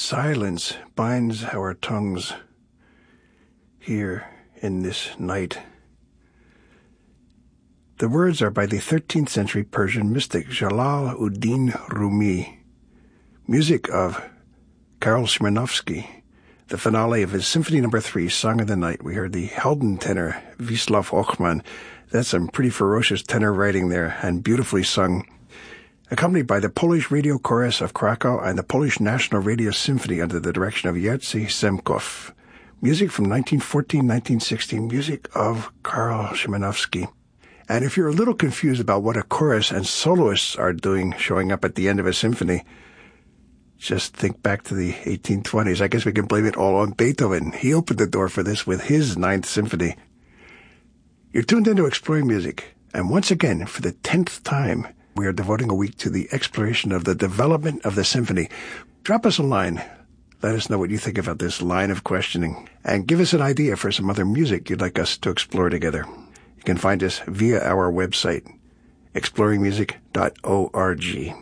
Silence binds our tongues here in this night. The words are by the 13th century Persian mystic Jalal-ud-Din Rumi. Music of Karol Szymanowski. The finale of his Symphony No. 3, Song of the Night. We heard the Helden tenor, Wisław Ochman. That's some pretty ferocious tenor writing there, and beautifully sung. Accompanied by the Polish Radio Chorus of Krakow and the Polish National Radio Symphony under the direction of Jerzy Semkow. Music from 1914-1916, music of Karol Szymanowski. And if you're a little confused about what a chorus and soloists are doing showing up at the end of a symphony, just think back to the 1820s. I guess we can blame it all on Beethoven. He opened the door for this with his Ninth Symphony. You're tuned into Exploring Music, and once again, for the 10th time, we are devoting a week to the exploration of the development of the symphony. Drop us a line. Let us know what you think about this line of questioning, and give us an idea for some other music you'd like us to explore together. You can find us via our website, exploringmusic.org.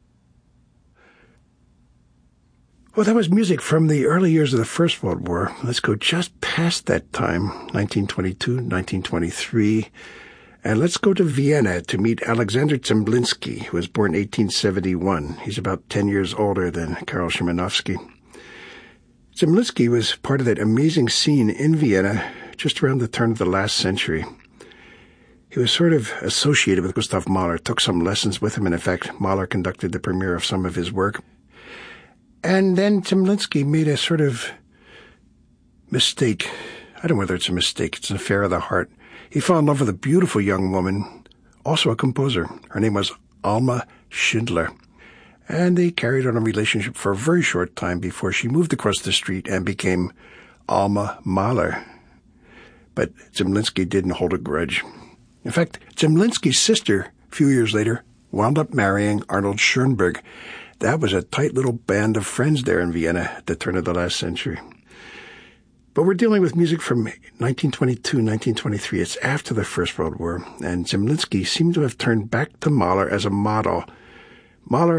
Well, that was music from the early years of the First World War. Let's go just past that time, 1922, 1923, and let's go to Vienna to meet Alexander Zemlinsky, who was born 1871. He's about 10 years older than Karol Szymanowski. Zemlinsky was part of that amazing scene in Vienna just around the turn of the last century. He was sort of associated with Gustav Mahler, took some lessons with him, and in fact, Mahler conducted the premiere of some of his work. And then Zemlinsky made a sort of mistake. I don't know whether it's a mistake. It's an affair of the heart. He fell in love with a beautiful young woman, also a composer. Her name was Alma Schindler. And they carried on a relationship for a very short time before she moved across the street and became Alma Mahler. But Zemlinsky didn't hold a grudge. In fact, Zemlinsky's sister, a few years later, wound up marrying Arnold Schoenberg. That was a tight little band of friends there in Vienna at the turn of the last century. But we're dealing with music from 1922, 1923. It's after the First World War, and Zemlinsky seemed to have turned back to Mahler as a model. Mahler